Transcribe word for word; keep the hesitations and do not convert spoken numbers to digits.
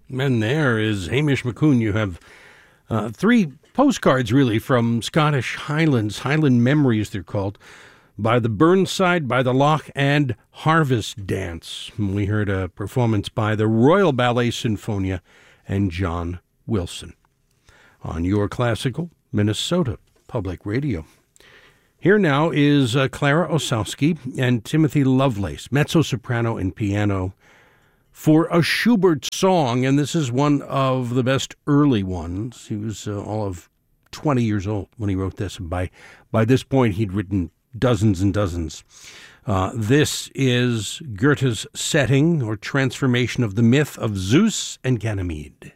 And there is Hamish McCoon. You have uh, three postcards, really, from Scottish Highlands, Highland Memories, they're called, by the Burnside, by the Loch, and Harvest Dance. We heard a performance by the Royal Ballet Sinfonia and John Wilson on your classical Minnesota Public Radio. Here now is uh, Clara Osowski and Timothy Lovelace, mezzo-soprano and piano, for a Schubert song, and this is one of the best early ones. He was uh, all of twenty years old when he wrote this, and by, by this point he'd written dozens and dozens. Uh, this is Goethe's setting or transformation of the myth of Zeus and Ganymede.